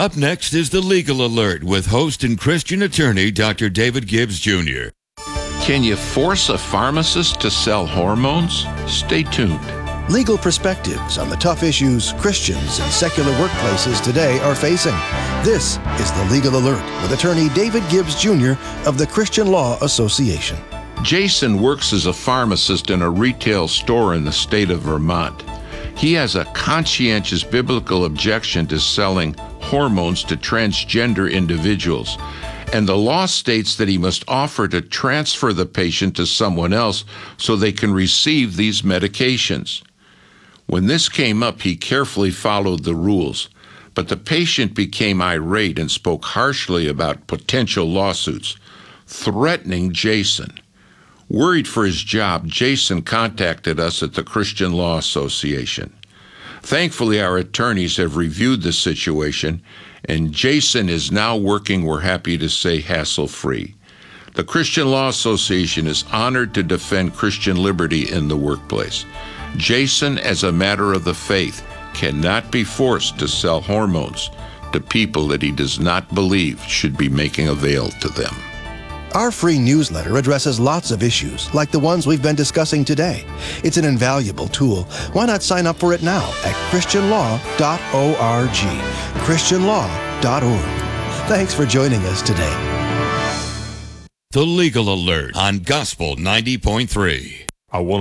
Up next is the Legal Alert with host and Christian attorney Dr. David Gibbs Jr. Can you force a pharmacist to sell hormones? Stay tuned. Legal perspectives on the tough issues Christians in secular workplaces today are facing. This is the Legal Alert with attorney David Gibbs Jr. of the Christian Law Association. Jason works as a pharmacist in a retail store in the state of Vermont. He has a conscientious biblical objection to selling hormones to transgender individuals, and the law states that he must offer to transfer the patient to someone else so they can receive these medications. When this came up, he carefully followed the rules, but the patient became irate and spoke harshly about potential lawsuits, threatening Jason. Worried for his job, Jason contacted us at the Christian Law Association. Thankfully, our attorneys have reviewed the situation, and Jason is now working, we're happy to say, hassle-free. The Christian Law Association is honored to defend Christian liberty in the workplace. Jason, as a matter of the faith, cannot be forced to sell hormones to people that he does not believe should be making avail to them. Our free newsletter addresses lots of issues, like the ones we've been discussing today. It's an invaluable tool. Why not sign up for it now at christianlaw.org. christianlaw.org. Thanks for joining us today. The Legal Alert on Gospel 90.3. I want